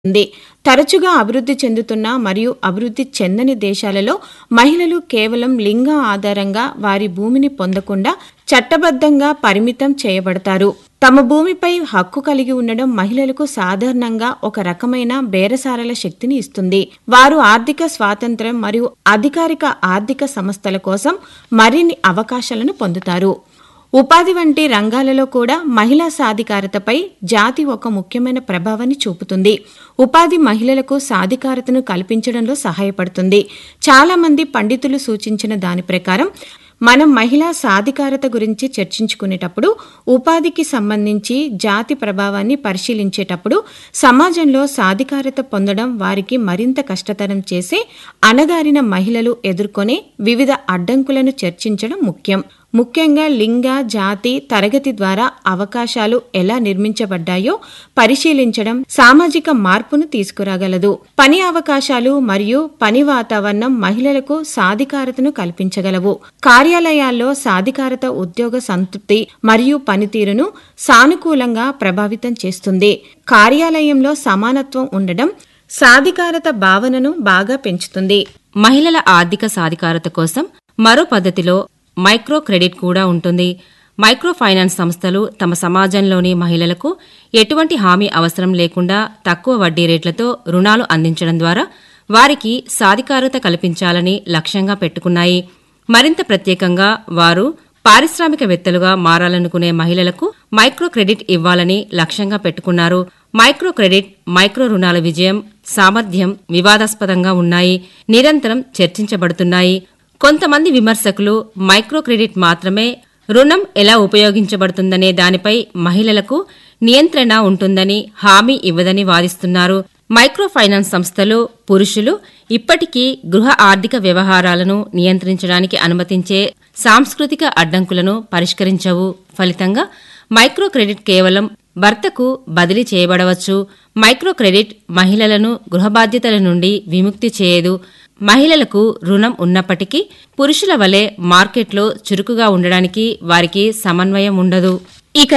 ఉంది. తరచుగా అభివృద్ధి చెందుతున్న మరియు అభివృద్ధి చెందని దేశాలలో మహిళలు కేవలం లింగం ఆధారంగా వారి భూమిని పొందకుండా చట్టబద్ధంగా పరిమితం చేయబడతారు. తమ భూమిపై హక్కు కలిగి ఉండడం మహిళలకు సాధారణంగా ఒక రకమైన బేరసారాల శక్తిని ఇస్తుంది. వారు ఆర్థిక స్వాతంత్ర్యం మరియు అధికారిక ఆర్థిక సంస్థల కోసం మరిన్ని అవకాశాలను పొందుతారు. ఉపాధి వంటి రంగాలలో కూడా మహిళా సాధికారతపై జాతి ఒక ముఖ్యమైన ప్రభావాన్ని చూపుతుంది. ఉపాధి మహిళలకు సాధికారతను కల్పించడంలో సహాయపడుతుంది. చాలా మంది పండితులు సూచించిన దాని ప్రకారం మనం మహిళా సాధికారత గురించి చర్చించుకునేటప్పుడు ఉపాధికి సంబంధించి జాతి ప్రభావాన్ని పరిశీలించేటప్పుడు సమాజంలో సాధికారత పొందడం వారికి మరింత కష్టతరం చేసే అణగారిన మహిళలు ఎదుర్కొనే వివిధ అడ్డంకులను చర్చించడం ముఖ్యంగా లింగ, జాతి, తరగతి ద్వారా అవకాశాలు ఎలా నిర్మించబడ్డాయో పరిశీలించడం సామాజిక మార్పును తీసుకురాగలదు. పని అవకాశాలు మరియు పని వాతావరణం మహిళలకు సాధికారతను కల్పించగలవు. కార్యాలయాల్లో సాధికారత ఉద్యోగ సంతృప్తి మరియు పనితీరును సానుకూలంగా ప్రభావితం చేస్తుంది. కార్యాలయంలో సమానత్వం ఉండడం సాధికారత భావనను బాగా పెంచుతుంది. మహిళల ఆర్థిక సాధికారత కోసం మరో పద్ధతిలో మైక్రో క్రెడిట్ కూడా ఉంటుంది. మైక్రో ఫైనాన్స్ సంస్థలు తమ సమాజంలోని మహిళలకు ఎటువంటి హామీ అవసరం లేకుండా తక్కువ వడ్డీ రేట్లతో రుణాలు అందించడం ద్వారా వారికి సాధికారత కల్పించాలని లక్ష్యంగా పెట్టుకున్నాయి. మరింత ప్రత్యేకంగా వారు పారిశ్రామికవేత్తలుగా మారాలనుకునే మహిళలకు మైక్రో క్రెడిట్ ఇవ్వాలని లక్ష్యంగా పెట్టుకున్నారు. మైక్రో క్రెడిట్, మైక్రో రుణాల విజయం, సామర్థ్యం వివాదాస్పదంగా ఉన్నాయి, నిరంతరం చర్చించబడుతున్నాయి. కొంతమంది విమర్శకులు మైక్రో క్రెడిట్ మాత్రమే రుణం ఎలా ఉపయోగించబడుతుందనే దానిపై మహిళలకు నియంత్రణ ఉంటుందని హామీ ఇవ్వదని వాదిస్తున్నారు. మైక్రో ఫైనాన్స్ సంస్థలు పురుషులు ఇప్పటికీ గృహ ఆర్థిక వ్యవహారాలను నియంత్రించడానికి అనుమతించే సాంస్కృతిక అడ్డంకులను పరిష్కరించవు. ఫలితంగా మైక్రో క్రెడిట్ కేవలం భర్తకు బదిలీ చేయబడవచ్చు. మైక్రో క్రెడిట్ మహిళలను గృహ బాధ్యతల నుండి విముక్తి చేయదు. మహిళలకు రుణం ఉన్నప్పటికీ పురుషుల వలె మార్కెట్లో చురుకుగా ఉండడానికి వారికి సమన్వయం ఉండదు. ఇక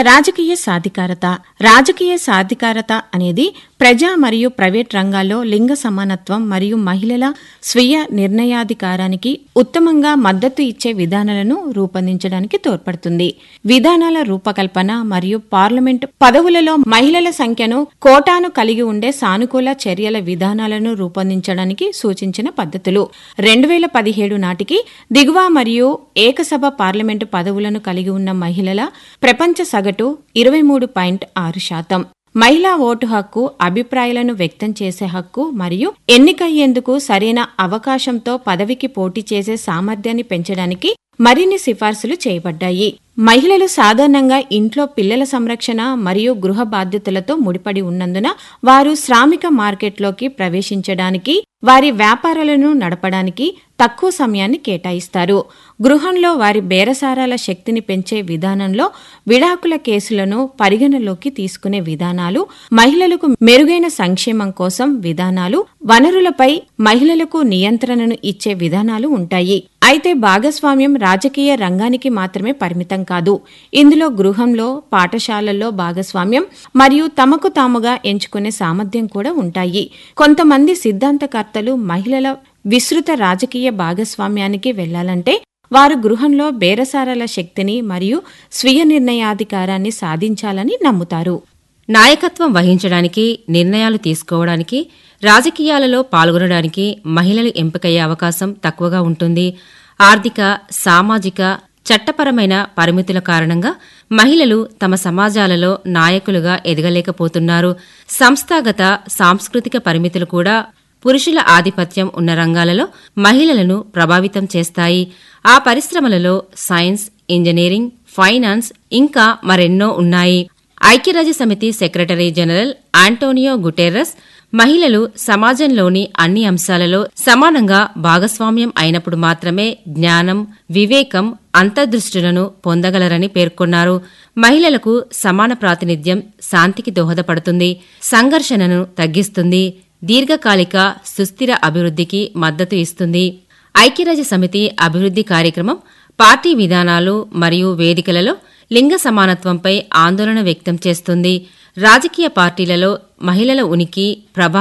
రాజకీయ సాధికారత అనేది ప్రజా మరియు ప్రైవేట్ రంగాల్లో లింగ సమానత్వం మరియు మహిళల స్వీయ నిర్ణయాధికారానికి ఉత్తమంగా మద్దతు ఇచ్చే విధానాలను రూపొందించడానికి తోడ్పడుతుంది. విధానాల రూపకల్పన మరియు పార్లమెంటు పదవులలో మహిళల సంఖ్యను కోటాను కలిగి ఉండే సానుకూల చర్యల విధానాలను రూపొందించడానికి సూచించిన పద్ధతులు. 2017 నాటికి దిగువ మరియు ఏకసభ పార్లమెంటు పదవులను కలిగి ఉన్న మహిళల ప్రపంచ సగటు 23.6%. మహిళా ఓటు హక్కు, అభిప్రాయాలను వ్యక్తం చేసే హక్కు మరియు ఎన్నికయ్యేందుకు సరైన అవకాశంతో పదవికి పోటీ చేసే సామర్థ్యాన్ని పెంచడానికి మరిన్ని సిఫార్సులు చేయబడ్డాయి. మహిళలు సాధారణంగా ఇంట్లో పిల్లల సంరక్షణ మరియు గృహ బాధ్యతలతో ముడిపడి ఉన్నందున వారు శ్రామిక మార్కెట్లోకి ప్రవేశించడానికి, వారి వ్యాపారాలను నడపడానికి తక్కువ సమయాన్ని కేటాయిస్తారు. గృహంలో వారి బేరసారాల శక్తిని పెంచే విధానంలో విడాకుల కేసులను పరిగణలోకి తీసుకునే విధానాలు, మహిళలకు మెరుగైన సంక్షేమం కోసం విధానాలు, వనరులపై మహిళలకు నియంత్రణను ఇచ్చే విధానాలు ఉంటాయి. అయితే భాగస్వామ్యం రాజకీయ రంగానికి మాత్రమే పరిమితం కాదు. ఇందులో గృహంలో, పాఠశాలల్లో భాగస్వామ్యం మరియు తమకు తాముగా ఎంచుకునే సామర్థ్యం కూడా ఉంటాయి. కొంతమంది సిద్ధాంతకర్తలు మహిళల విస్తృత రాజకీయ భాగస్వామ్యానికి వెళ్లాలంటే వారు గృహంలో బేరసారాల శక్తిని మరియు స్వీయ నిర్ణయాధికారాన్ని సాధించాలని నమ్ముతారు. నాయకత్వం వహించడానికి, నిర్ణయాలు తీసుకోవడానికి, రాజకీయాలలో పాల్గొనడానికి మహిళలు ఎంపికయ్యే అవకాశం తక్కువగా ఉంటుంది. ఆర్థిక, సామాజిక, చట్టపరమైన పరిమితుల కారణంగా మహిళలు తమ సమాజాలలో నాయకులుగా ఎదగలేకపోతున్నారు. సంస్థాగత సాంస్కృతిక పరిమితులు కూడా పురుషుల ఆధిపత్యం ఉన్న రంగాలలో మహిళలను ప్రభావితం చేస్తాయి. ఆ పరిశ్రమలలో సైన్స్, ఇంజనీరింగ్, ఫైనాన్స్ ఇంకా మరెన్నో ఉన్నాయి. ఐక్యరాజ్యసమితి సెక్రటరీ జనరల్ ఆంటోనియో గుటెర్రస్ మహిళలు సమాజంలోని అన్ని అంశాలలో సమానంగా భాగస్వామ్యం అయినప్పుడు మాత్రమే జ్ఞానం, వివేకం, అంతర్దృష్టులను పొందగలరని పేర్కొన్నారు. మహిళలకు సమాన ప్రాతినిధ్యం శాంతికి దోహదపడుతుంది, సంఘర్షణను తగ్గిస్తుంది, దీర్ఘకాలిక సుస్థిర అభివృద్ధికి మద్దతు ఇస్తుంది. ఐక్యరాజ్యసమితి అభివృద్ధి కార్యక్రమం పార్టీ విధానాలు మరియు వేదికలలో లింగ సమానత్వంపై ఆందోళన వ్యక్తం చేస్తుంది. రాజకీయ పార్టీలలో మహిళల ఉనికి, ప్రభావం